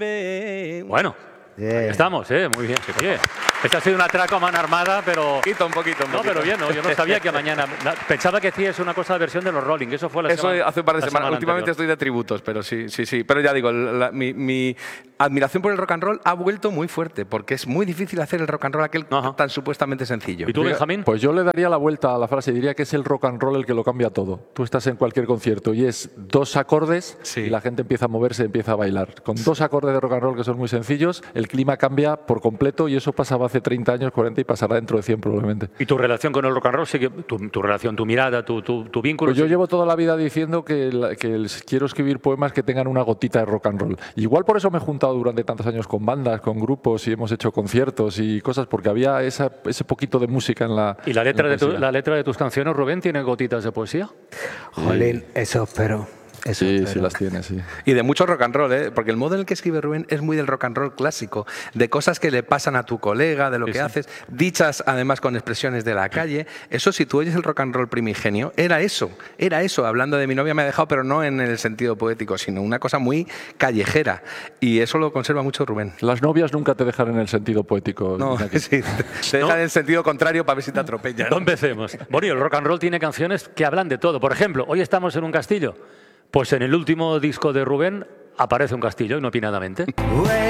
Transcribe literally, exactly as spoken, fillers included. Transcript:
Bueno, Bien. ahí estamos, ¿eh? Muy bien. Oye, esta ha sido una traca a mano armada, pero... Un poquito, un poquito. Un No, poquito. pero bien, ¿no? Yo no sabía que mañana... Pensaba que hacías una cosa de versión de los Rolling, eso fue la Eso semana hace un par de la semanas. semana Últimamente anterior. estoy de tributos, pero sí, sí, sí. Pero ya digo, la- mi, mi admiración por el rock and roll ha vuelto muy fuerte, porque es muy difícil hacer el rock and roll aquel Ajá. tan supuestamente sencillo. ¿Y tú, Benjamín? Pues yo le daría la vuelta a la frase, diría que es el rock and roll el que lo cambia todo. Tú estás en cualquier concierto y es dos acordes Sí. y la gente empieza a moverse, empieza a bailar. Con dos acordes de rock and roll que son muy sencillos, el clima cambia por completo y eso pasaba hace treinta años, cuarenta y pasará dentro de cien probablemente. ¿Y tu relación con el rock and roll? Sigue, tu, tu relación, tu mirada, tu, tu, tu vínculo... Pues yo sigue- llevo toda la vida diciendo que, la- que el- quiero escribir poemas que tengan una gotita de rock and roll. Igual por eso me he juntado durante tantos años con bandas, con grupos y hemos hecho conciertos y cosas, porque había esa, ese poquito de música en la ¿Y la letra, en de tu- poesía. la letra de tus canciones, Rubén, tiene gotitas de poesía? Jolín, eso espero. Eso Sí, espero. sí las tiene, sí. Y de mucho rock and roll, ¿eh? Porque el modo en el que escribe Rubén es muy del rock and roll clásico, de cosas que le pasan a tu colega, de lo Sí, que sí. haces, dichas además con expresiones de la calle. Eso, si tú oyes el rock and roll primigenio, era eso, era eso, hablando de mi novia me ha dejado, pero no en el sentido poético, sino una cosa muy callejera. Y eso lo conserva mucho Rubén. Las novias nunca te dejan en el sentido poético. No, Iñaki. sí, te dejan en el sentido contrario para ver si te atropellan. No empecemos. Bueno, y el rock and roll tiene canciones que hablan de todo. Por ejemplo, hoy estamos en un castillo. Pues en el último disco de Rubén aparece un castillo, inopinadamente. Way